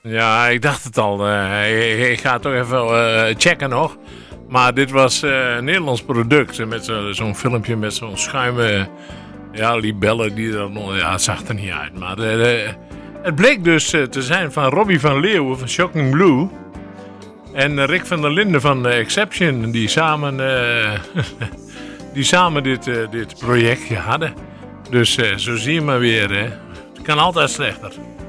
Ja, ik dacht het al. Ik ga het toch even checken nog. Maar dit was een Nederlands product. Met zo'n filmpje met zo'n schuime libellen die er nog... Ja, het zag er niet uit. Maar het bleek dus te zijn van Robbie van Leeuwen van Shocking Blue. En Rick van der Linden van Exception. Die samen dit projectje hadden. Dus zo zie je maar weer. Hè. Het kan altijd slechter.